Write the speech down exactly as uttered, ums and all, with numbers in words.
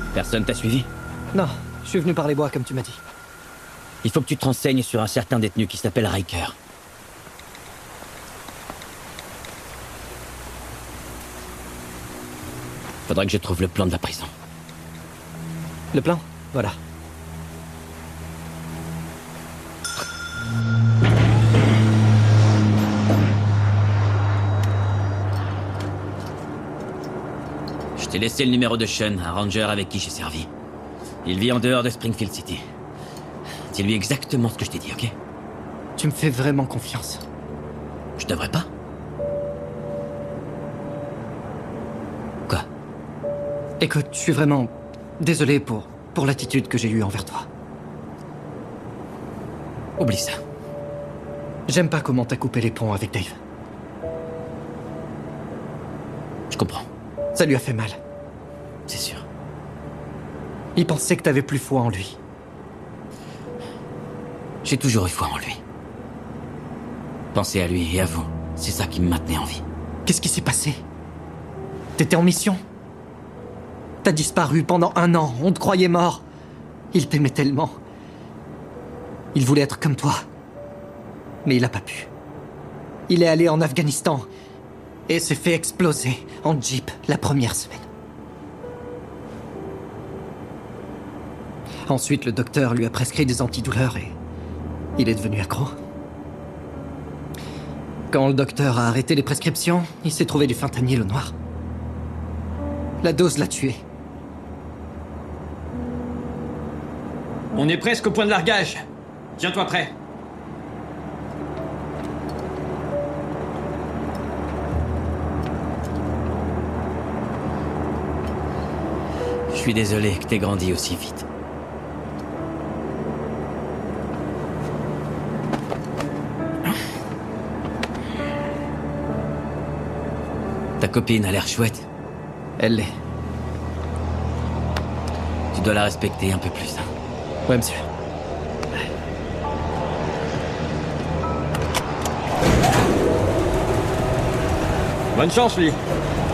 Personne t'a suivi? Non, je suis venu par les bois comme tu m'as dit. Il faut que tu te renseignes sur un certain détenu qui s'appelle Riker. Faudrait que je trouve le plan de la prison. Le plan? Voilà. Je t'ai laissé le numéro de Sean, un ranger avec qui j'ai servi. Il vit en dehors de Springfield City. Dis-lui exactement ce que je t'ai dit, ok? Tu me fais vraiment confiance. Je devrais pas? Quoi? Écoute, je suis vraiment désolé pour, pour l'attitude que j'ai eue envers toi. Oublie ça. J'aime pas comment t'as coupé les ponts avec Dave. Je comprends. Ça lui a fait mal. C'est sûr. Il pensait que t'avais plus foi en lui. J'ai toujours eu foi en lui. Penser à lui et à vous, c'est ça qui me maintenait en vie. Qu'est-ce qui s'est passé? T'étais en mission? T'as disparu pendant un an, on te croyait mort. Il t'aimait tellement. Il voulait être comme toi. Mais il a pas pu. Il est allé en Afghanistan et s'est fait exploser en jeep la première semaine. Ensuite, le docteur lui a prescrit des antidouleurs et il est devenu accro. Quand le docteur a arrêté les prescriptions, il s'est trouvé du fentanyl au noir. La dose l'a tué. On est presque au point de largage. Tiens-toi prêt. Je suis désolé que t'aies grandi aussi vite. Ta copine a l'air chouette. Elle l'est. Tu dois la respecter un peu plus. Hein. Ouais, monsieur. Bonne chance, lui.